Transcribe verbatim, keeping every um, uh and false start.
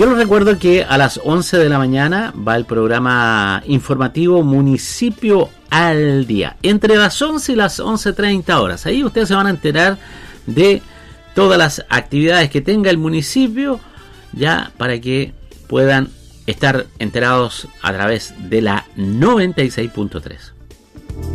yo les recuerdo que a las once de la mañana va el programa informativo Municipio al Día, entre las once y las once treinta horas. Ahí ustedes se van a enterar de todas las actividades que tenga el municipio, ya para que puedan estar enterados a través de la noventa y seis punto tres.